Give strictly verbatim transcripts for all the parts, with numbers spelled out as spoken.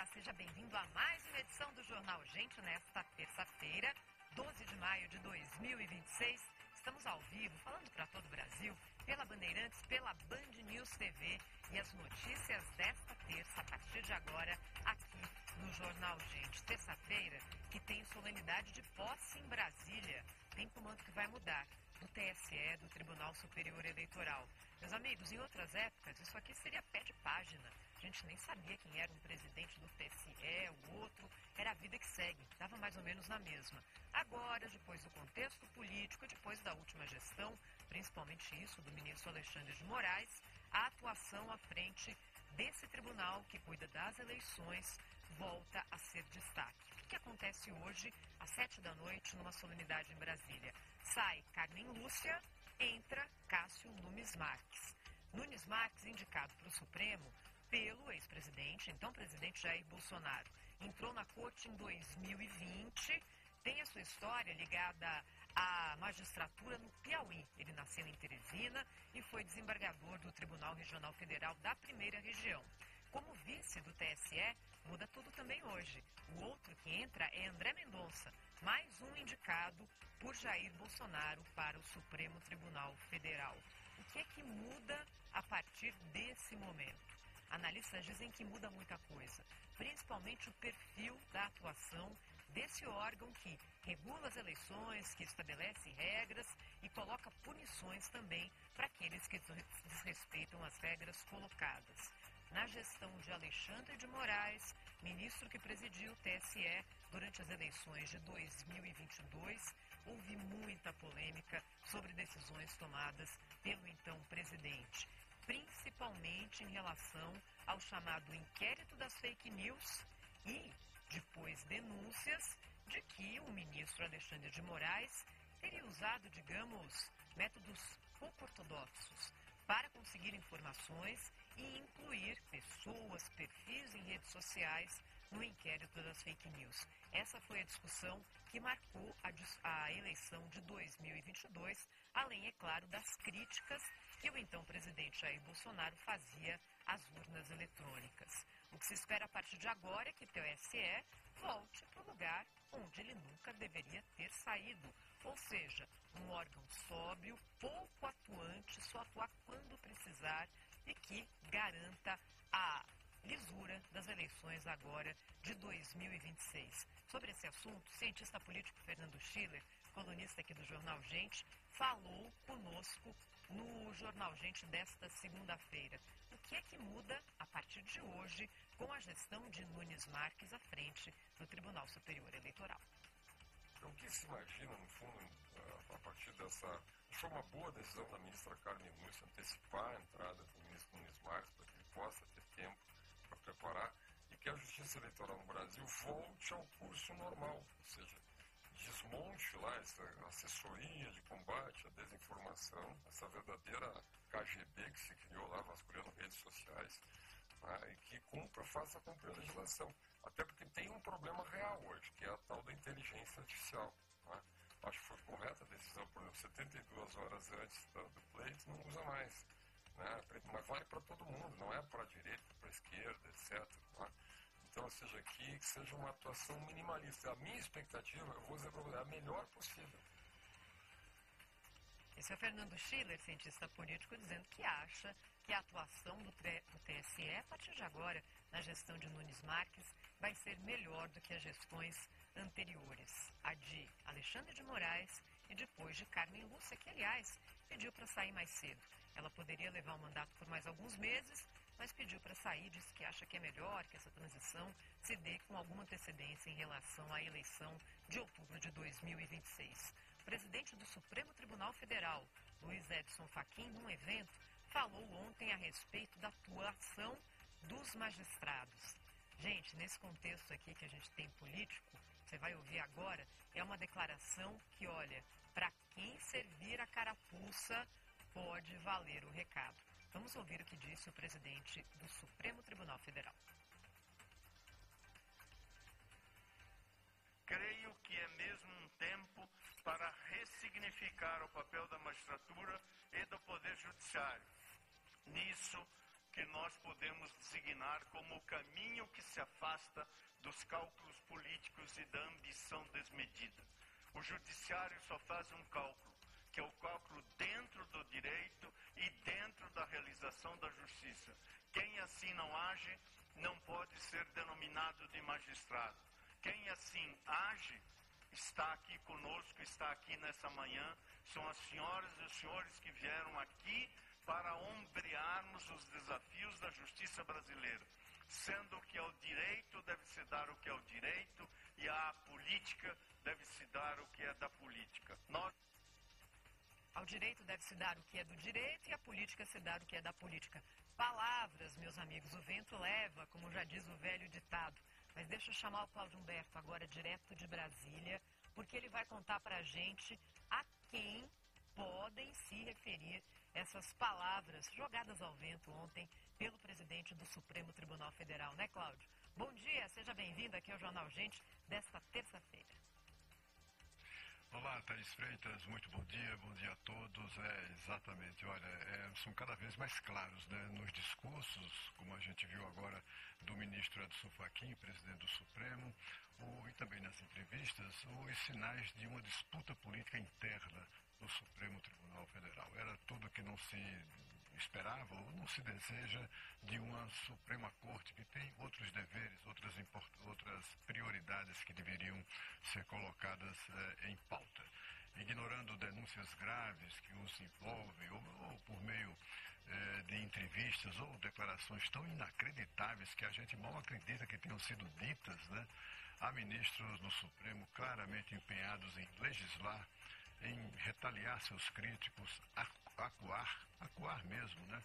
seja bem-vindo a mais uma edição do Jornal Gente nesta terça-feira, doze de maio de dois mil e vinte e seis. Estamos ao vivo, falando para todo o Brasil, pela Bandeirantes, pela Band News T V e as notícias desta terça, a partir de agora, aqui no Jornal Gente. Terça-feira, que tem solenidade de posse em Brasília. Tem comando que vai mudar, do T S E, do Tribunal Superior Eleitoral. Meus amigos, em outras épocas, isso aqui seria pé de página. A gente nem sabia quem era um presidente do T S E, o outro, era a vida que segue, estava mais ou menos na mesma. Agora, depois do contexto político, depois da última gestão, principalmente isso do ministro Alexandre de Moraes, a atuação à frente desse tribunal que cuida das eleições volta a ser destaque. O que acontece hoje, às sete da noite, numa solenidade em Brasília? Sai Carmen Lúcia, entra Cássio Nunes Marques. Nunes Marques, indicado para o Supremo pelo ex-presidente, então presidente Jair Bolsonaro. Entrou na corte em dois mil e vinte, tem a sua história ligada à magistratura no Piauí. Ele nasceu em Teresina e foi desembargador do Tribunal Regional Federal da Primeira Região. Como vice do T S E, muda tudo também hoje. O outro que entra é André Mendonça, mais um indicado por Jair Bolsonaro para o Supremo Tribunal Federal. O que é que muda a partir desse momento? Analistas dizem que muda muita coisa, principalmente o perfil da atuação desse órgão que regula as eleições, que estabelece regras e coloca punições também para aqueles que desrespeitam as regras colocadas. Na gestão de Alexandre de Moraes, ministro que presidiu o T S E durante as eleições de dois mil e vinte e dois, houve muita polêmica sobre decisões tomadas pelo então presidente, principalmente em relação ao chamado inquérito das fake news e depois denúncias de que o ministro Alexandre de Moraes teria usado, digamos, métodos pouco ortodoxos para conseguir informações e incluir pessoas, perfis em redes sociais no inquérito das fake news. Essa foi a discussão que marcou a, a eleição de dois mil e vinte e dois, além, é claro, das críticas que o então presidente Jair Bolsonaro fazia às urnas eletrônicas. O que se espera a partir de agora é que o T S E volte para o lugar onde ele nunca deveria ter saído, ou seja, um órgão sóbrio, pouco atuante, só atuar quando precisar e que garanta a lisura das eleições agora de dois mil e vinte e seis. Sobre esse assunto, o cientista político Fernando Schiller, colunista aqui do Jornal Gente, falou conosco no Jornal Gente desta segunda-feira. O que é que muda a partir de hoje com a gestão de Nunes Marques à frente do Tribunal Superior Eleitoral? O que se imagina, no fundo, a partir dessa... Foi uma boa decisão da ministra Carmen Lúcia antecipar a entrada do ministro Nunes Marques para que ele possa ter tempo para preparar e que a justiça eleitoral no Brasil volte ao curso normal, ou seja, desmonte lá essa assessoria de combate à desinformação, essa verdadeira K G B que se criou lá vasculhando redes sociais, né, e que cumpra, faça cumprir a legislação. Até porque tem um problema real hoje, que é a tal da inteligência artificial. Né? Acho que foi correta a decisão, por exemplo, setenta e duas horas antes do pleito, não usa mais. Né? Mas vale para todo mundo, não é para a direita, para a esquerda, etcétera. Né? Então, ou seja, aqui que seja uma atuação minimalista. A minha expectativa, eu vou dizer para você, é a melhor possível. Esse é o Fernando Schiller, cientista político, dizendo que acha que a atuação do, do T S E, a partir de agora, na gestão de Nunes Marques, vai ser melhor do que as gestões anteriores. A de Alexandre de Moraes e depois de Carmen Lúcia, que, aliás, pediu para sair mais cedo. Ela poderia levar o mandato por mais alguns meses, mas pediu para sair, disse que acha que é melhor que essa transição se dê com alguma antecedência em relação à eleição de outubro de dois mil e vinte e seis. O presidente do Supremo Tribunal Federal, Luiz Edson Fachin, num evento, falou ontem a respeito da atuação dos magistrados. Gente, nesse contexto aqui que a gente tem político, você vai ouvir agora, é uma declaração que, olha, para quem servir a carapuça, pode valer o recado. Vamos ouvir o que disse o presidente do Supremo Tribunal Federal. Creio que é mesmo um tempo para ressignificar o papel da magistratura e do Poder Judiciário. Nisso, que nós podemos designar como o caminho que se afasta dos cálculos políticos e da ambição desmedida. O judiciário só faz um cálculo, que é o cálculo dentro do direito e dentro da realização da justiça. Quem assim não age, não pode ser denominado de magistrado. Quem assim age, está aqui conosco, está aqui nessa manhã, são as senhoras e os senhores que vieram aqui para ombrearmos os desafios da justiça brasileira, sendo que ao direito deve-se dar o que é o direito e à política deve-se dar o que é da política. Nós... Ao direito deve-se dar o que é do direito e à política se dar o que é da política. Palavras, meus amigos, o vento leva, como já diz o velho ditado. Mas deixa eu chamar o Cláudio Humberto agora direto de Brasília, porque ele vai contar pra gente a quem podem se referir essas palavras jogadas ao vento ontem pelo presidente do Supremo Tribunal Federal, né, Cláudio? Bom dia, seja bem-vindo aqui ao Jornal Gente desta terça-feira. Olá, Thaís Freitas, muito bom dia, bom dia a todos. É, exatamente, olha, é, são cada vez mais claros, né, nos discursos, como a gente viu agora do ministro Edson Fachin, presidente do Supremo, o, e também nas entrevistas, os sinais de uma disputa política interna do Supremo Tribunal Federal. Era tudo que não se esperava ou não se deseja de uma Suprema Corte que tem outros deveres, outras, import... outras prioridades que deveriam ser colocadas eh, em pauta. Ignorando denúncias graves que os envolvem, ou, ou por meio eh, de entrevistas ou declarações tão inacreditáveis que a gente mal acredita que tenham sido ditas, né? Há ministros no Supremo claramente empenhados em legislar, em retaliar seus críticos, acuar, acuar mesmo, né?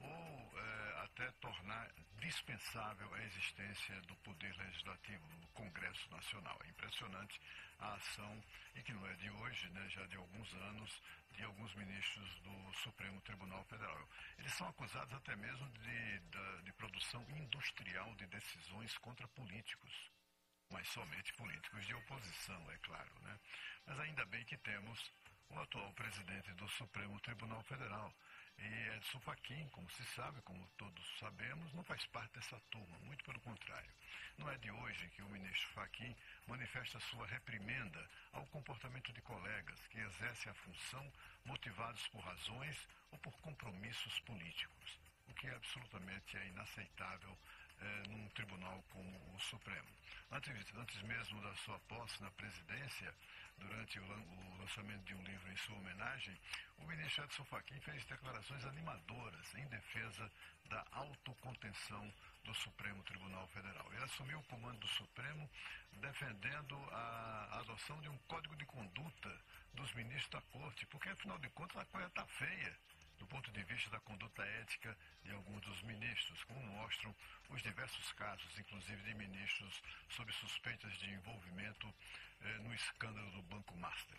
Ou é, até tornar dispensável a existência do Poder Legislativo no Congresso Nacional. É impressionante a ação, e que não é de hoje, né, já de alguns anos, de alguns ministros do Supremo Tribunal Federal. Eles são acusados até mesmo de, de, de produção industrial de decisões contra políticos. Mas somente políticos de oposição, é claro, né? Mas ainda bem que temos o atual presidente do Supremo Tribunal Federal. E Edson Fachin, como se sabe, como todos sabemos, não faz parte dessa turma, muito pelo contrário. Não é de hoje que o ministro Fachin manifesta sua reprimenda ao comportamento de colegas que exercem a função motivados por razões ou por compromissos políticos, o que é absolutamente é inaceitável eh, num tribunal como o Supremo. Antes, antes mesmo da sua posse na presidência, durante o, o lançamento de um livro em sua homenagem, o ministro Edson Fachin fez declarações animadoras em defesa da autocontenção do Supremo Tribunal Federal. Ele assumiu o comando do Supremo defendendo a adoção de um código de conduta dos ministros da Corte, porque, afinal de contas, a coisa está feia do ponto de vista da conduta ética de alguns dos ministros, como mostram os diversos casos, inclusive de ministros sob suspeitas de envolvimento eh, no escândalo do Banco Master.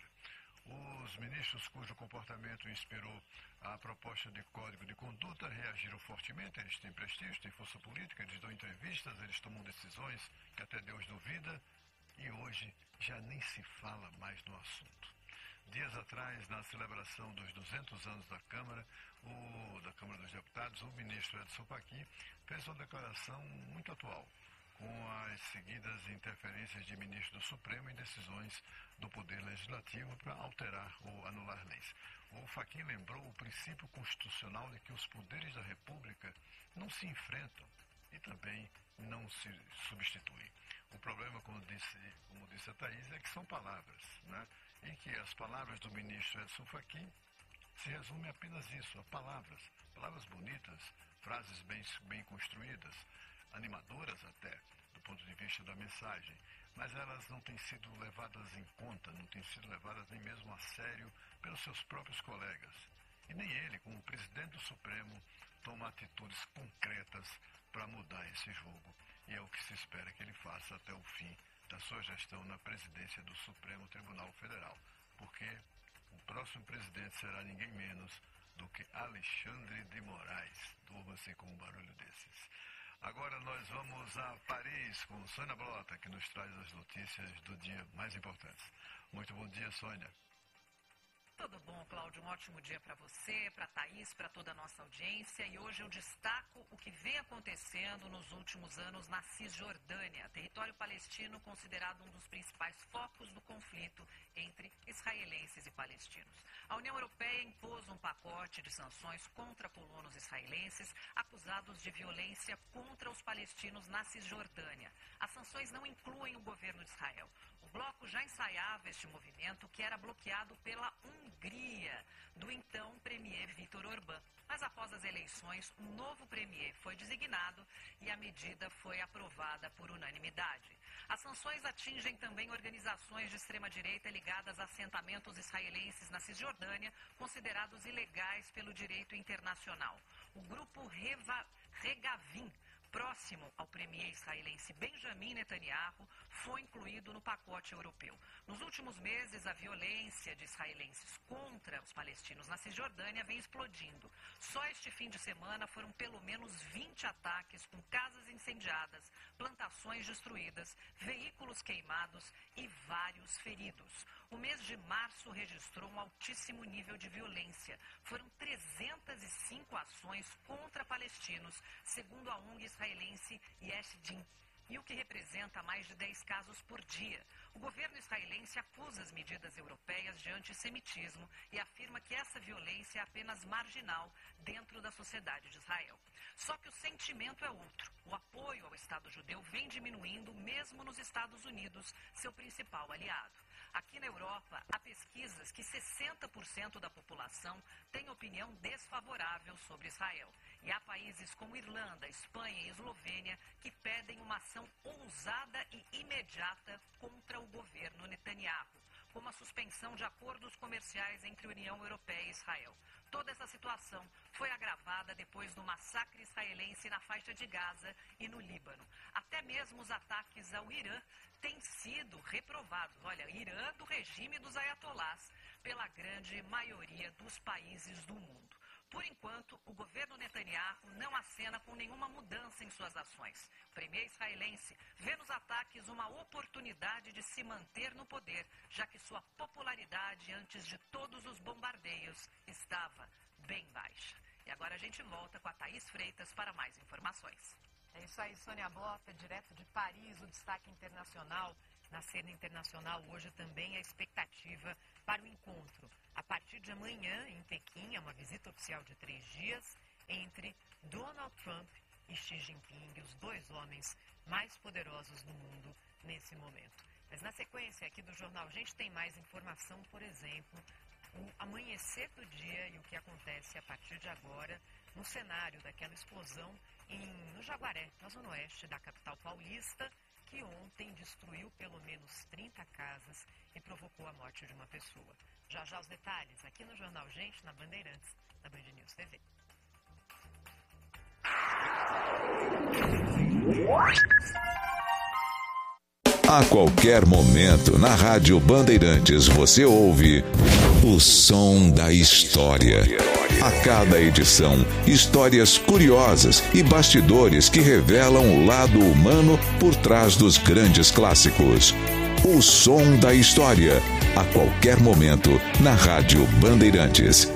Os ministros cujo comportamento inspirou a proposta de código de conduta reagiram fortemente. Eles têm prestígio, têm força política, eles dão entrevistas, eles tomam decisões que até Deus duvida, e hoje já nem se fala mais no assunto. Dias atrás, na celebração dos duzentos anos da Câmara, o, da Câmara dos Deputados, o ministro Edson Fachin fez uma declaração muito atual, com as seguidas interferências de ministros do Supremo em decisões do Poder Legislativo para alterar ou anular leis. O Fachin lembrou o princípio constitucional de que os poderes da República não se enfrentam e também não se substituem. O problema, como disse, como disse a Thaís, é que são palavras, né? E que as palavras do ministro Edson Fachin se resumem apenas isso, a palavras. Palavras bonitas, frases bem, bem construídas, animadoras até, do ponto de vista da mensagem, mas elas não têm sido levadas em conta, não têm sido levadas nem mesmo a sério pelos seus próprios colegas. E nem ele, como presidente do Supremo, toma atitudes concretas para mudar esse jogo. E é o que se espera que ele faça até o fim da sua gestão na presidência do Supremo Tribunal Federal, porque o próximo presidente será ninguém menos do que Alexandre de Moraes. Durma-se com um barulho desses. Agora nós vamos a Paris com Sônia Blota, que nos traz as notícias do dia mais importantes. Muito bom dia, Sônia. Tudo bom, Cláudio? Um ótimo dia para você, para a Thaís, para toda a nossa audiência. E hoje eu destaco o que vem acontecendo nos últimos anos na Cisjordânia, território palestino considerado um dos principais focos do conflito entre israelenses e palestinos. A União Europeia impôs um pacote de sanções contra colonos israelenses acusados de violência contra os palestinos na Cisjordânia. As sanções não incluem o governo de Israel. O bloco já ensaiava este movimento, que era bloqueado pela Hungria, do então premier Viktor Orbán. Mas após as eleições, um novo premier foi designado e a medida foi aprovada por unanimidade. As sanções atingem também organizações de extrema-direita ligadas a assentamentos israelenses na Cisjordânia, considerados ilegais pelo direito internacional. O grupo Reva, Regavim, próximo ao premier israelense Benjamin Netanyahu, foi incluído no pacote europeu. Nos últimos meses, a violência de israelenses contra os palestinos na Cisjordânia vem explodindo. Só este fim de semana foram pelo menos vinte ataques com casas incendiadas, plantações destruídas, veículos queimados e vários feridos. O mês de março registrou um altíssimo nível de violência. Foram trezentas e cinco ações contra palestinos, segundo a O N G israelense Yesh Din, e o que representa mais de dez casos por dia. O governo israelense acusa as medidas europeias de antissemitismo e afirma que essa violência é apenas marginal dentro da sociedade de Israel. Só que o sentimento é outro. O apoio ao Estado judeu vem diminuindo mesmo nos Estados Unidos, seu principal aliado. Aqui na Europa, há pesquisas que sessenta por cento da população tem opinião desfavorável sobre Israel. E há países como Irlanda, Espanha e Eslovênia que pedem uma ação ousada e imediata contra o governo Netanyahu, como a suspensão de acordos comerciais entre a União Europeia e Israel. Toda essa situação foi agravada depois do massacre israelense na faixa de Gaza e no Líbano. Até mesmo os ataques ao Irã têm sido reprovados. Olha, Irã do regime dos ayatolás pela grande maioria dos países do mundo. Por enquanto, o governo Netanyahu não acena com nenhuma mudança em suas ações. O premier israelense vê nos ataques uma oportunidade de se manter no poder, já que sua popularidade antes de todos os bombardeios estava bem baixa. E agora a gente volta com a Thaís Freitas para mais informações. É isso aí, Sônia Blota, direto de Paris, o destaque internacional. Na cena internacional, hoje também a expectativa para o encontro. A partir de amanhã, em Pequim, é uma visita oficial de três dias entre Donald Trump e Xi Jinping, os dois homens mais poderosos do mundo nesse momento. Mas na sequência aqui do Jornal, a gente tem mais informação, por exemplo, o amanhecer do dia e o que acontece a partir de agora no cenário daquela explosão em, no Jaguaré, na zona oeste da capital paulista, que ontem destruiu pelo menos trinta casas e provocou a morte de uma pessoa. Já já os detalhes aqui no Jornal Gente, na Bandeirantes, na Band News T V. A qualquer momento, na Rádio Bandeirantes, você ouve o som da história. A cada edição, histórias curiosas e bastidores que revelam o lado humano por trás dos grandes clássicos. O som da história, a qualquer momento, na Rádio Bandeirantes.